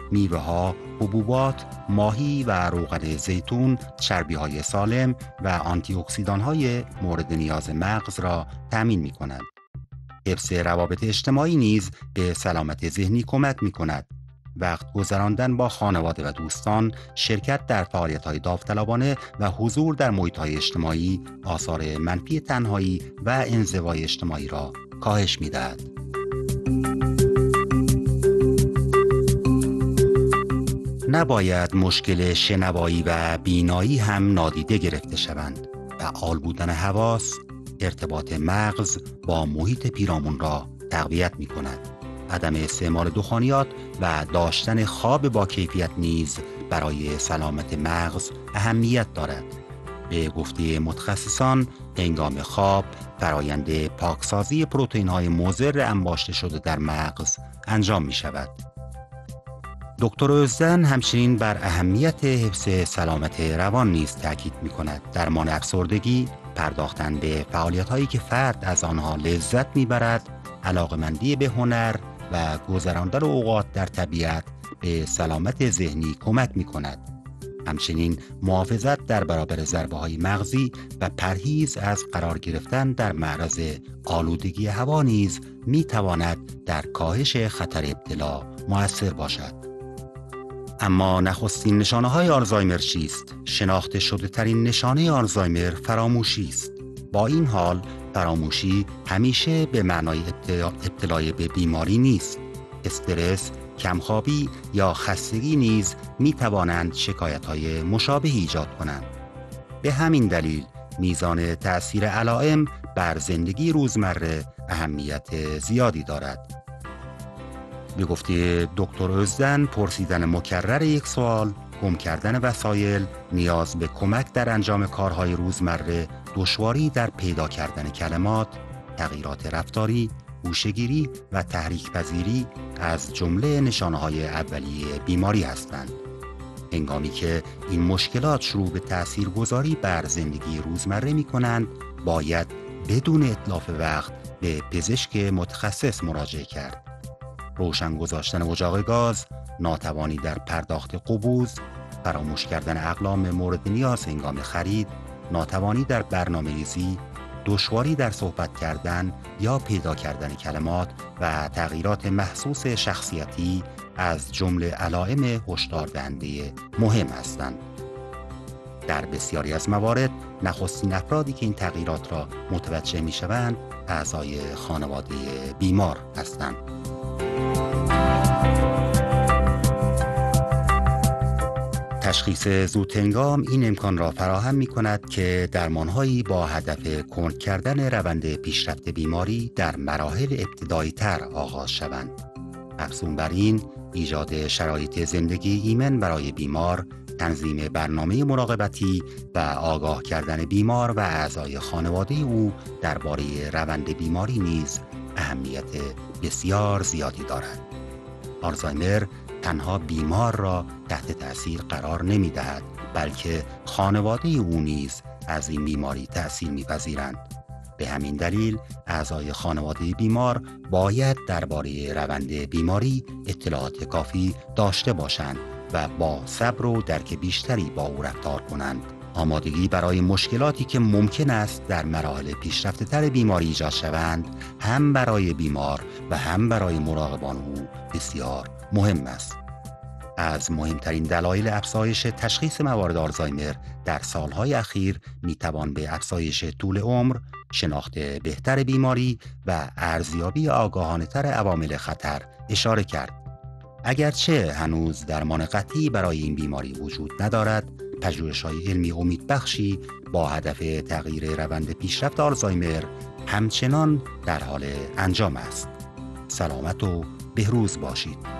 میوه‌ها، حبوبات، ماهی و روغن زیتون چربی‌های سالم و آنتی اکسیدان‌های مورد نیاز مغز را تأمین می‌کنند. حفظ روابط اجتماعی نیز به سلامت ذهنی کمک می‌کند. وقت گذراندن با خانواده و دوستان، شرکت در فعالیت‌های داوطلبانه و حضور در محیط‌های اجتماعی آثار منفی تنهایی و انزوای اجتماعی را کاهش می‌دهد. نباید مشکل شنوایی و بینایی هم نادیده گرفته شوند. فعال بودن حواس، ارتباط مغز با محیط پیرامون را تقویت می کند. عدم استعمال دخانیات و داشتن خواب با کیفیت نیز برای سلامت مغز اهمیت دارد. به گفته متخصصان، هنگام خواب فرایند پاکسازی پروتئین‌های مضر انباشته شده در مغز انجام می شود. دکتر اوزدن همچنین بر اهمیت حفظ سلامت روان نیز تاکید می‌کند. درمان افسردگی، پرداختن به فعالیت‌هایی که فرد از آنها لذت می‌برد، علاقه‌مندی به هنر و گذراندن اوقات در طبیعت به سلامت ذهنی کمک می‌کند. همچنین محافظت در برابر ضربه‌های مغزی و پرهیز از قرار گرفتن در معرض آلودگی هوا نیز می‌تواند در کاهش خطر ابتلا مؤثر باشد. اما نخستین نشانه‌های آلزایمر چیست؟ شناخته شده ترین نشانه آلزایمر فراموشی است. با این حال، فراموشی همیشه به معنای ابتلای به بیماری نیست. استرس، کمخوابی یا خستگی نیز می توانند شکایت‌های مشابه ایجاد کنند. به همین دلیل، میزان تأثیر علائم بر زندگی روزمره اهمیت زیادی دارد. به گفته دکتر اوزدن، پرسیدن مکرر یک سوال، گم کردن وسایل، نیاز به کمک در انجام کارهای روزمره، دشواری در پیدا کردن کلمات، تغییرات رفتاری، گوشه‌گیری و تحریک پذیری از جمله نشانه‌های اولیه بیماری هستند. هنگامی که این مشکلات شروع به تأثیرگذاری بر زندگی روزمره می‌کنند، باید بدون اتلاف وقت به پزشک متخصص مراجعه کرد. روشن گذاشتن اجاق گاز، ناتوانی در پرداخت قبوز، فراموش کردن اقلام مورد نیاز هنگام خرید، ناتوانی در برنامه‌ریزی، دشواری در صحبت کردن یا پیدا کردن کلمات و تغییرات محسوس شخصیتی از جمله علائم هشدار دهنده مهم هستند. در بسیاری از موارد، نخستین افرادی که این تغییرات را متوجه می‌شوند، اعضای خانواده بیمار هستند. تشخیص زودهنگام این امکان را فراهم می‌کند که درمان‌هایی با هدف کند کردن روند پیشرفت بیماری در مراحل ابتدایی‌تر آغاز شوند. افزون بر این، ایجاد شرایط زندگی ایمن برای بیمار، تنظیم برنامه مراقبتی و آگاه کردن بیمار و اعضای خانواده او درباره روند بیماری نیز اهمیت بسیار زیادی دارد. آلزایمر تنها بیمار را تحت تأثیر قرار نمی دهد، بلکه خانواده او نیز از این بیماری تأثیر می پذیرند. به همین دلیل اعضای خانواده بیمار باید درباره روند بیماری اطلاعات کافی داشته باشند و با صبر و درک بیشتری با او رفتار کنند. آمادگی برای مشکلاتی که ممکن است در مراحل پیشرفته‌تر بیماری ایجاد شوند، هم برای بیمار و هم برای مراقبان او بسیار مهم است. از مهمترین دلایل افزایش تشخیص موارد آلزایمر در سالهای اخیر میتوان به افزایش طول عمر، شناخت بهتر بیماری و ارزیابی آگاهانه‌تر عوامل خطر اشاره کرد. اگرچه هنوز درمان قطعی برای این بیماری وجود ندارد، پژوهش‌های علمی امیدبخشی با هدف تغییر روند پیشرفت آلزایمر همچنان در حال انجام است. سلامت و بهروز باشید.